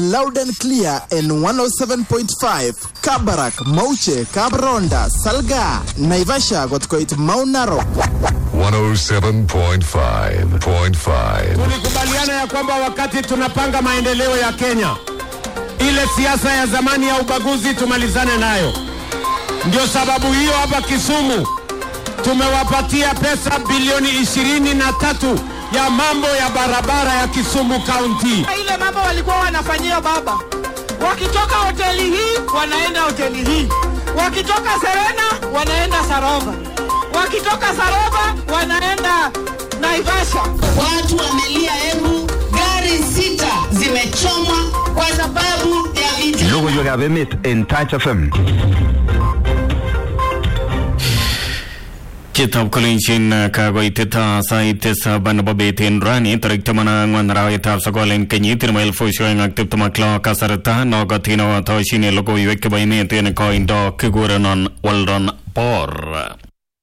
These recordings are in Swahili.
Loud and clear in 107.5 Kabarak, Mauche, Kabronda, Salga, Naivasha got quite Mount Narok 107.5. Tulikubaliana ya kwamba wakati tunapanga maendeleo ya Kenya, ile siasa ya zamani ya ubaguzi tumalizane nayo. Ndio sababu hiyo hapa Kisumu tumewapatia pesa bilioni 23 ya mambo ya barabara ya Kisumu County. Ile mambo walikuwa wanafanyia baba. Wakitoka hoteli hii wanaenda hoteli hii. Wakitoka Serena wanaenda Sarova. Wakitoka Sarova wanaenda Naivasha. Watu wamelia hebu gari 6 zimechomwa kwa sababu ya vita. Logo yo Met in Touch FM. Kitab Kolinchin Kagoiteta Saitesa Banababetin Rani, Tariktamana, Raita Sakolin, Kenyitin, Melfo showing active to Maclaw, Casarata, Nogatino, Toshini, Logo, Yukabaimit, and a coin dog, Kiguranon, Waldron, Por.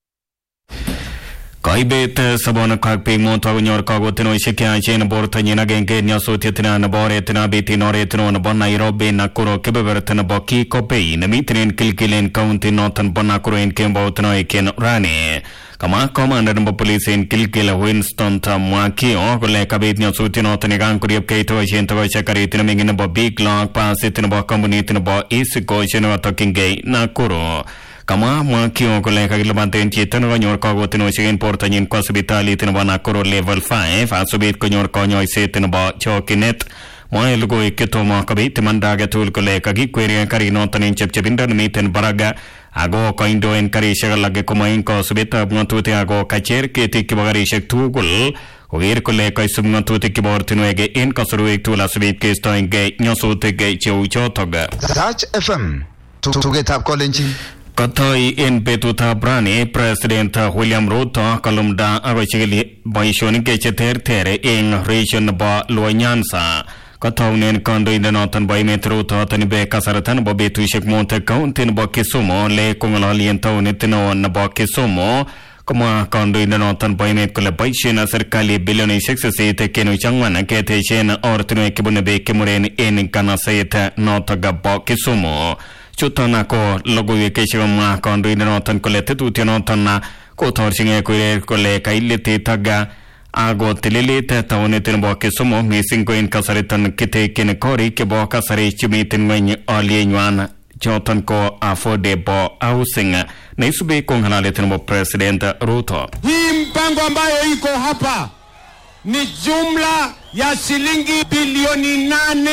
Kaibet Sabona Kakpi Monto, New Kago, Shika, Chain, Bortanian again, Kenya, Sotiana, Boretina, Betin, Oreton, Nairobi, Nakuro, Kiberton, Boki, Kope, Namitrin, Kilkilin, County, Northern Bonacuro, and Kimbo, Tanoikin, Rani. Kama Commander of Police in Kilkila, Winston, Tamwaki, Ogole, Cabitno, Sutino, Tanigan, Kuriap Kato, Shinto, Shakaritin, in about Big Lock, Pass it in about Community, about East Coast, Talking Gay, Nakuro. Kama Mwakio Koleka Gilabanten Chitan, Your Kago Tinoshi, Portanin, Cosbitali, Tinabanaco level 5, Asubit Conyor Conyo, set in about Chokinet, Moelugo, Ketoma, Kabit, Mandaga, Tulkoleka, Giqueria, Carinotan in Chepchepindan, Meet and Baraga, Ago, Coindo, and Carisha, Lagacomain, Cosbita, Montutiago, Kacher, Keti, Kibarisha, Tugul, Oir Koleka, Subnotuti Kibortinuege, in Kosuik, Tulasubit, Kistoin Gate, Nyosuti Gate, Chotoga. Touch FM. To get up calling. Katoi in Betuta Brani, President William Ruto, Kalumda, Avachili, Baishoni Kecheter Tere in region Ba Luanyansa. Kataunin Kondo in the Northern by Metro Tanibe Kasaratan, Bobitu Shek Monte County in Bokisumo, Le Kungalali and Taunitino and Bokisumo. Kama Kondo in the Northern by Metcola Baishin, Serkali, Billion 6 Kenu Changwan, Keteshin, or Tunekibunebe Kimurin in Kanasayeta, Notaga Bokisumo. Chutanako logo yekeshima kondo in the Northern collected with Yonotana, Kotorsing Kule Kailiti Taga, Ago Tililita, Tawnitin Bokisumo, missing going Kasaritan Kite Kinekori, Kiboka Sari Chumitin when Olian Jotanko Affordable Housing, Nesube Konghalitin President Ruto. Hii mpango ambayo iko hapa ni jumla ya shilingi bilioni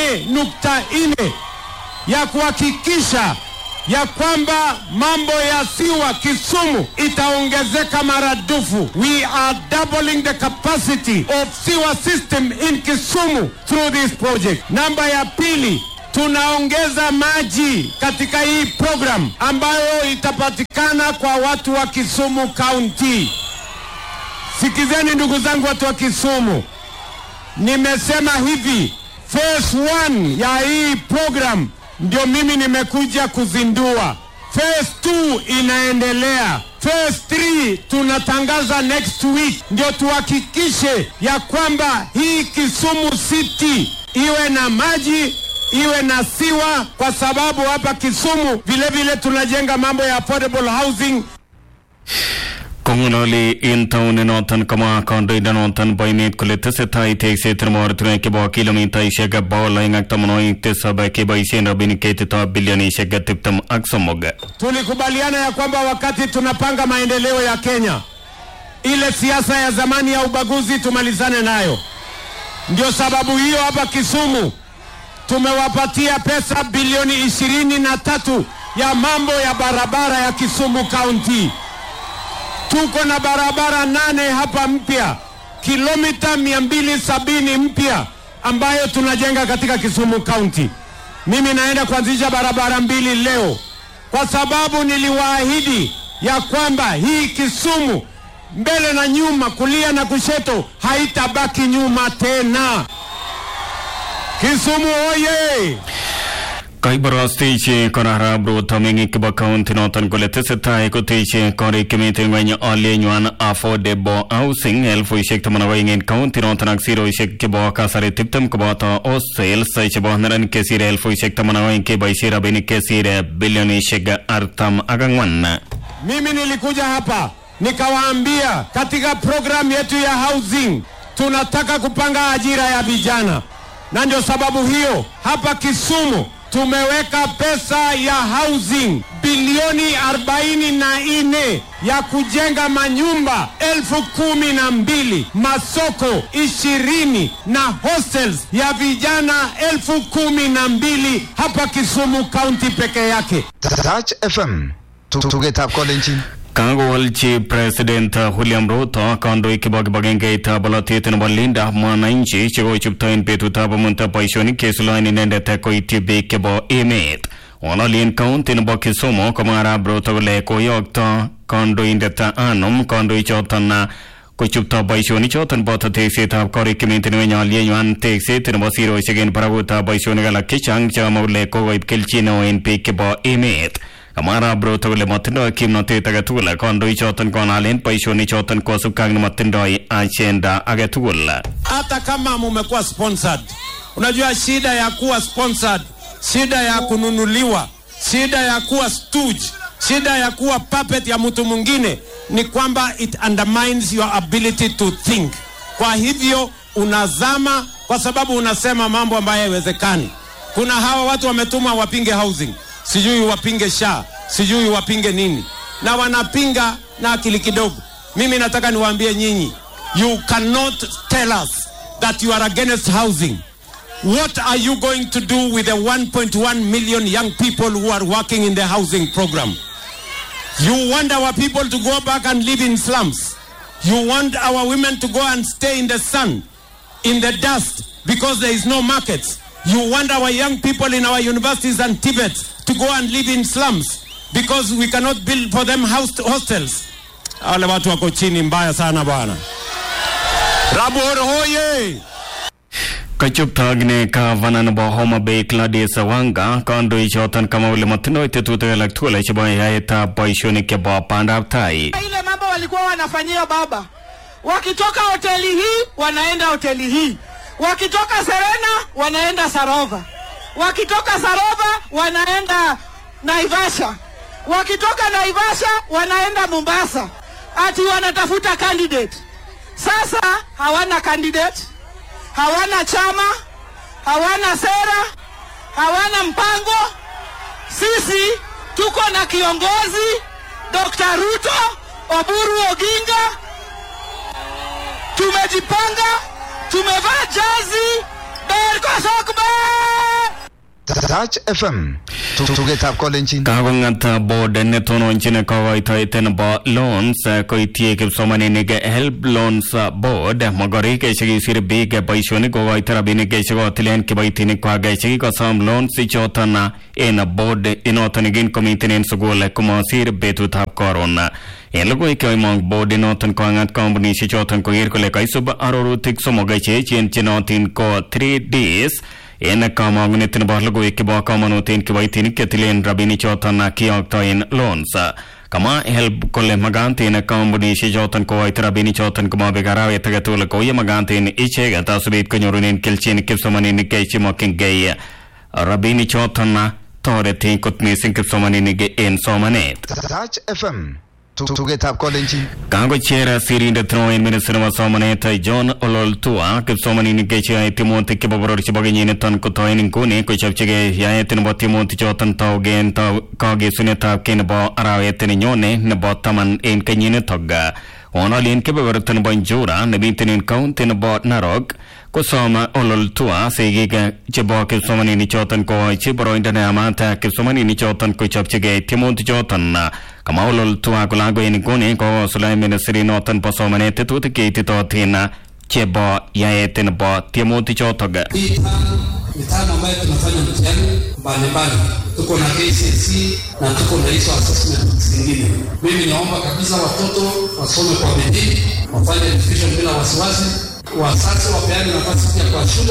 8.4 ya kuhakikisha ya kwamba mambo ya siwa Kisumu itaongezeka maradufu. We are doubling the capacity of sewer system in Kisumu through this project. Namba ya pili, tunaongeza maji katika hii program ambayo itapatikana kwa watu wa Kisumu County. Sikizeni ndugu zangu watu wa Kisumu, nimesema hivi, phase 1 ya hii program ndio mimi nimekuja kuzindua. Phase 2 inaendelea. Phase 3 tunatangaza next week, ndio tuhakikishe ya kwamba hii Kisumu City iwe na maji, iwe na siwa, kwa sababu hapa Kisumu vile vile tunajenga mambo ya affordable housing. Kongunoli in town in Northern Kama Kondo in the Northern by Mate Coletisita takes it more to make about kilometer Shega Bowling Actamonoi Tesabaki by Sien Rabinicated billion Shega Tiptum Axomoga. Tulikubaliana ya kwamba wakati tunapanga maendeleo ya Kenya, ile siasa ya zamani ya ubaguzi tumalizane nayo. Ndio sababu hiyo hapa Kisumu tumewapatia pesa bilioni 23 ya mambo ya barabara ya Kisumu County. Tuko na barabara 8 hapa mpya, kilomita 270 mpya ambayo tunajenga katika Kisumu County. Mimi naenda kuanzisha barabara 2 leo, kwa sababu niliwaahidi ya kwamba hii Kisumu mbele na nyuma, kulia na kushoto, haitabaki nyuma tena. Kisumu oye! Kaibarastiche konara bro tamengi kiba county notan kolete setai kotiche kore kimite ngwenya olenywan affordable housing elfu ishek tamana ingen county notan aksiro ishek kiba kasare tiptem kubata o sales saiche bohnaran kesire elfu ishek tamana inge baishira bini kesire bilioni ishek artam agangwan. Mimi nilikuja hapa nikawaambia katika program yetu ya housing tunataka kupanga ajira ya vijana, na ndio sababu hiyo hapa Kisumu tumeweka pesa ya housing bilioni 44 ya kujenga manyumba 12,000, masoko 20 na hostels ya vijana 12,000 hapa Kisumu County peke yake. Touch FM tugetap kolenjin Kangowalchi President William Ruto kandoi kibagenge ita balatiet na balinda mwananchi chego chuptain betuta bamunta paishoni kesulani nende teko itibi kebo emet Wanalien county na Kisumu kamara Ruto le koyokta kandoi ndeta anum kandoi chotana kuchupta paishoni chotan bota teksetab kori kimintini wenyalyeywan tekset na basiro shegen paraguta paishoni gala kichang chamole kogoib kelchino en pik kebo emet Kamara bro tole matindo kimnotet agetugul kondoi choton konalen paishoni choton kosubkang na matindoi agenda agetugul. Hata kama mumekuwa sponsored, unajua shida ya kuwa sponsored, shida ya kununuliwa, shida ya kuwa stooge, shida ya kuwa puppet ya mtu mwingine ni kwamba it undermines your ability to think. Kwa hivyo unazama kwa sababu unasema mambo ambayo hayawezekani. Kuna hawa watu wametumwa wapinge housing, sijui wapinge SHA, sijui wapinge nini, na wanapinga na akili kidogo. Mimi nataka niwaambie nyinyi, you cannot tell us that you are against housing. What are you going to do with the 1.1 million young people who are working in the housing program? You want our people to go back and live in slums. You want our women to go and stay in the sun, in the dust, because there is no markets. You want our young people in our universities and Tibet to go and live in slums because we cannot build for them hostels. Wale watu wako chini mbaya sana bwana. Rabor hoye! Kachuptagne ka vanan ba Homa Bay Gladys Wanga kandoi chotan kama ule matino itetuto elektwala chibai haeta paishoni keba pandap tai. Ile mambo walikuwa wanafanyia baba. Wakitoka hoteli hii, wanaenda hoteli hii. Wakitoka Serena, wanaenda Sarova. Wakitoka Sarova, wanaenda Naivasha. Wakitoka Naivasha, wanaenda Mombasa. Ati wanatafuta candidate. Sasa hawana candidate, hawana chama, hawana sera, hawana mpango. Sisi tuko na kiongozi Dr. Ruto, Oburu Oginga. Tumejipanga, tumevaa jazi, berko sokba. Touch FM tugetap kolenjin Kagongata board netono nchine kawaita iten ba loans koitie kipsomaninik help loans board magori keshigi sir big paishoni kawaita rabini keshigo tilen kibaitinik kwa keshigi kasam loans ichotana en board inotonigin komitinen sugul kumasir betutap korona Elgo ikaimong board inoton ko angat company ichoton ko irkole kaisub arorutik somogache chenotin ko 3 days En kamangunitin bahlugo ikiba kamanutin kibaitinik ketilen rabini chotan kiyoktoin loans. Kama help kolle magantin company shijotan ko ay rabini chotan kumabigaraw itagatula ko yamagantin ichega tasubit konyorunin kilchin kipsomanin kaychimokin gay rabini chotan toreti kutmisin kipsomanin en somanet. Touch FM tugetap kolenjin Kango chera sirinde troin minister wa somanet John Ololtua kipsomanin kecha Timothy kibaboror chibagenyine tan ko toin ngune ko chapchige yaetin bo Timothy chotan tawgen taw kage suneta ken bo arawetin nyone ne bo taman en kenyine togga onalin kibaborten banjura ne bintinin county ne bo Narok ko soma Ololtua segiga chibo kipsomanin chotan ko chiboro indana amata kipsomanin chotan ko chapchige Timothy chotan Kama Ololtua kulago inikuni ko sulai ministry notan pasomanete tutiki titotina chebo yaetin bo Timothy chotoga. Mitano ambayo tunafanya mtihani mbalimbali. Tuko na KCSE na tuko na hizo assessment zingine. Mimi naomba kabisa watoto wasome kwa bidii, wafanye education bila wasiwasi. Wazazi wapeane nafasi pia kwa shule,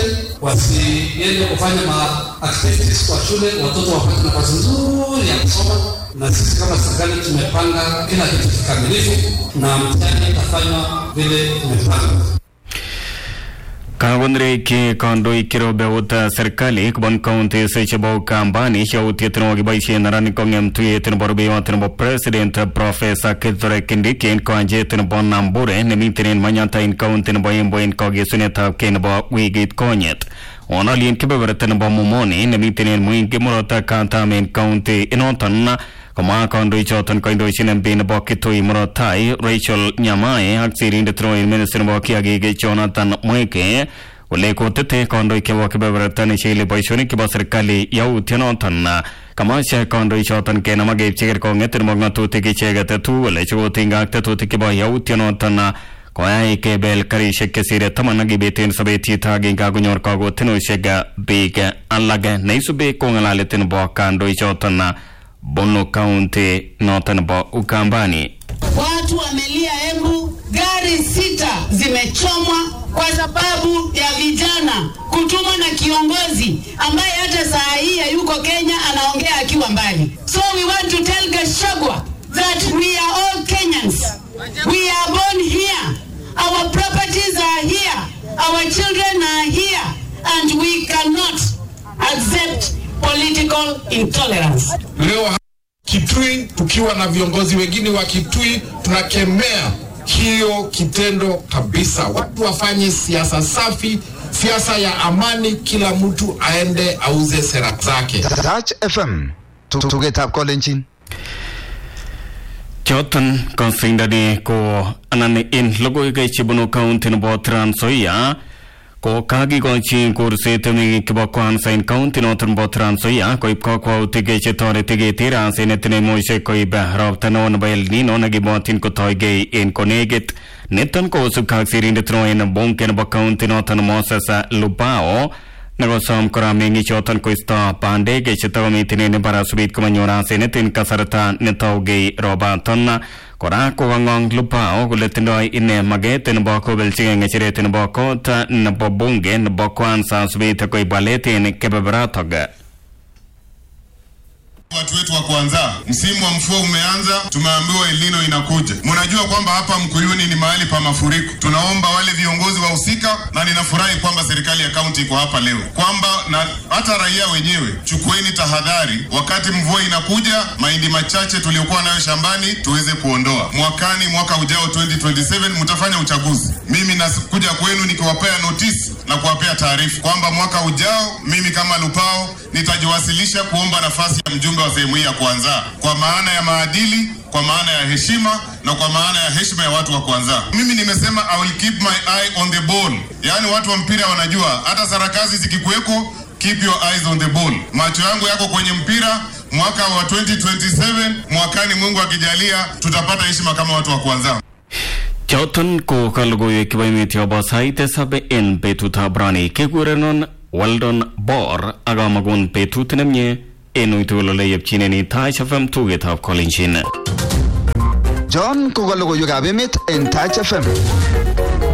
wasiende kufanya activities kwa shule, watoto wapate nafasi nzuri ya kusoma. Na sisi kama serikali tumepanga kila kitu kikamilifu na mtihani itafanywa vile tumepanga. Kagondre ke kondo ikiro bewuta serikali kubon county sechabo kambani shauti etno gibaisi narani kongem tuye etno borbe watno president professor Kithure Kindiki en konje etno bon nambure nemitinen manyata in county no boyembo en koge suneta ken bo wigit konyet onalien kebeberten bo momoni nemitinen muinge murota kanta men county inotan kama kondo ichotan kondo chinen bin bo kitoi murotai Rachel Nyamae aksirinde troin minister bo kiage Jonathan Mweke wale kotete kondo ikewa kebeberten shile boishoni kiba serikali yau tinotan kama sha kondo ichotan kena mage chiger kongeter mogna tuti ki chegate tu wale chotinga tuti kiba yau tinotan koya ke bel kari shekke sire tamanagi beten sabeti thage gagunyor kago tino shega big allaga neisube kongalale tin bo kando ichotan Bono County Northern Bo Ukambani. Watu wamelia Embu, gari 6 zimechomwa kwa sababu ya vijana kutumwa na kiongozi ambaye hata saa hii yuko Kenya anaongea akiwa mbali. So we want to tell Gachagua that we are all Kenyans. We are born here. Our properties are here. Our children are here. And we cannot accept political intolerance. Leo Kitui tukiwa na viongozi wengine wa Kitui tunakemea hiyo kitendo kabisa. Watu wafanye siasa safi, siasa ya amani, kila mtu aende auze sera zake. Touch FM tugetap kolenjin. Chotan konsindani ko anane in logo ke chibuno county no bo Trans Nzoia ko kagi gonchi kurse temi kibakwan sain county no Trans Nzoia ko ipko ko utige chetore tige tira senetne moise ko iba rabtano no bel ni no nagi botin ko toige in koneget netan ko sukak sirinde troen bonken ba county no tan mosasa lupao Nagosam Koramengi Chotan Koista Pande, Gechetamitine Barasubit Komanyora Senetin Kasarata Netauge Robatona, Korako Wangong Lupa, Oguletino in Magetin Boko Belching, Chiretin Bokota, Nabobungen, Bokwan Sansbita Koi Baletin, Kebabratoga. Watu wetu wa kwanza, msimu wa mvua umeanza, tumeambiwa El Nino inakuja. Mnajua kwamba hapa Mkuyuni ni mahali pa mafuriko. Tunaomba wale viongozi wahusika, na ninafurahi kwamba serikali ya kaunti iko hapa leo, kwamba na hata raia wenyewe chukueni tahadhari wakati mvua inakuja, mahindi machache tuliokuwa nayo shambani tuweze kuondoa. Mwakani, mwaka ujao 2027 mtafanya uchaguzi. Mimi nakuja kwenu nikiwapea notice na kuwapea taarifa kwamba mwaka ujao mimi kama Lupao nitajiwasilisha kuomba nafasi ya mjumbe wa sehemu hii ya kwanza, kwa maana ya maadili, kwa maana ya heshima na kwa maana ya heshima ya watu wa kwanza. Mimi nimesema I will keep my eye on the ball. Yaani watu wa mpira wanajua hata sarakazi zikikuweko, keep your eyes on the ball. Macho yangu yako kwenye mpira. Mwaka wa 2027 mwakani Mungu akijalia tutapata heshima kama watu wa kwanza. Chotan ko kalgoye kibaimiti obasaite sabe en betuta brani kekurenon Waldon Bor agamagun petutnemye enuitulole yepchineni Touch FM tugetap kolinjin. John Kogalogo Yugabemit en Touch FM.